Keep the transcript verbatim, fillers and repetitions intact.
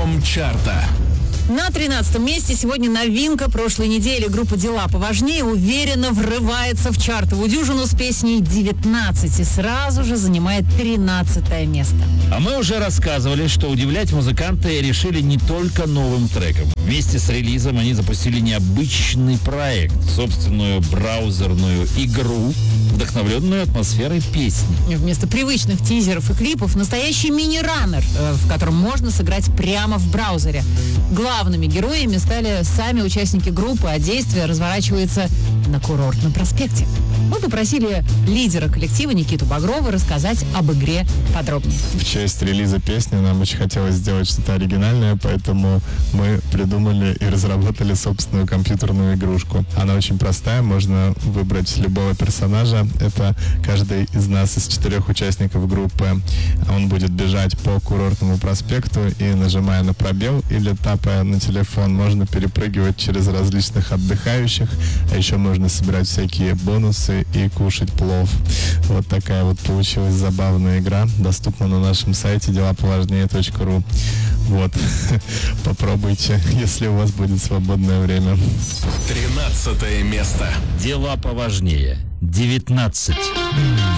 Лидером чарта. На тринадцатом месте сегодня новинка прошлой недели. Группа «Дела поважнее» уверенно врывается в чартовую дюжину с песней девятнадцать и сразу же занимает тринадцатое место. А мы уже рассказывали, что удивлять музыканты решили не только новым треком. Вместе с релизом они запустили необычный проект, собственную браузерную игру, вдохновленную атмосферой песни. Вместо привычных тизеров и клипов настоящий мини-раннер, в котором можно сыграть прямо в браузере. Главными героями стали сами участники группы, а действие разворачивается на курортном проспекте. Мы попросили лидера коллектива Никиту Багрова рассказать об игре подробнее. В честь релиза песни нам очень хотелось сделать что-то оригинальное, поэтому мы придумали и разработали собственную компьютерную игрушку. Она очень простая, можно выбрать любого персонажа. Это каждый из нас, из четырех участников группы. Он будет бежать по курортному проспекту и, нажимая на пробел или тапая на телефон, можно перепрыгивать через различных отдыхающих, а еще можно собирать всякие бонусы и кушать плов. Вот такая вот получилась забавная игра. Доступна на нашем сайте дела поважнее точка ру. Вот. Попробуйте, если у вас будет свободное время. Тринадцатое место. Дела поважнее. девятнадцать.